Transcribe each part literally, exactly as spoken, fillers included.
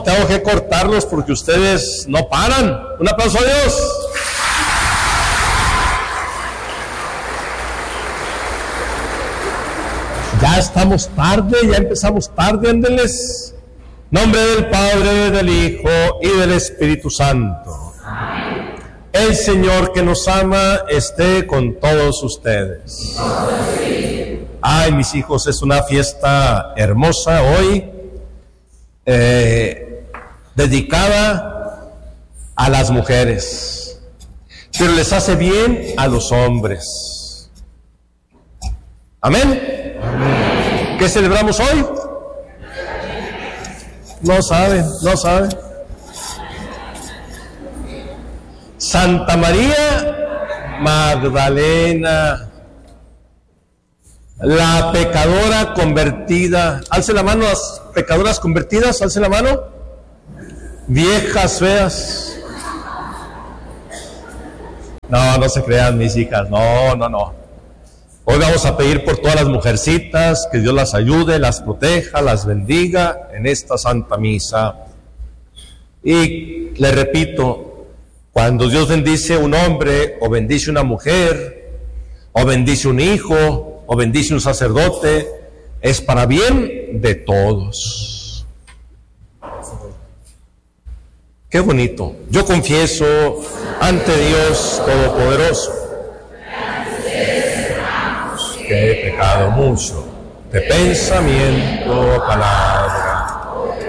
tengo que cortarlos porque ustedes no paran. Un aplauso a Dios. Ya estamos tarde, ya empezamos tarde, ándeles. Nombre del Padre, del Hijo y del Espíritu Santo. Amén. El Señor que nos ama esté con todos ustedes. Ay, mis hijos, es una fiesta hermosa hoy, eh, dedicada a las mujeres, pero les hace bien a los hombres. Amén. Amén. ¿Qué celebramos hoy? No saben, no saben. Santa María Magdalena, la pecadora convertida. Alce la mano las pecadoras convertidas, alce la mano. Viejas feas. No, no se crean, mis hijas, no, no, no. Hoy vamos a pedir por todas las mujercitas, que Dios las ayude, las proteja, las bendiga en esta Santa Misa. Y le repito, cuando Dios bendice un hombre, o bendice una mujer, o bendice un hijo, o bendice un sacerdote, es para bien de todos. Qué bonito. Yo confieso ante Dios Todopoderoso que he pecado mucho de pensamiento, palabra,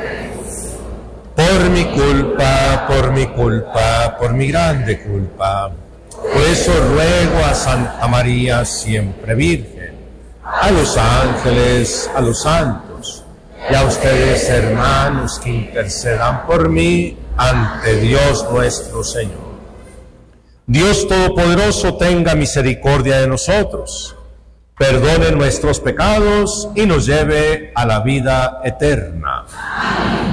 por mi culpa, por mi culpa, por mi grande culpa. Por eso ruego a Santa María, siempre Virgen, a los ángeles, a los santos, y a ustedes, hermanos, que intercedan por mí ante Dios nuestro Señor. Dios Todopoderoso tenga misericordia de nosotros, perdone nuestros pecados y nos lleve a la vida eterna.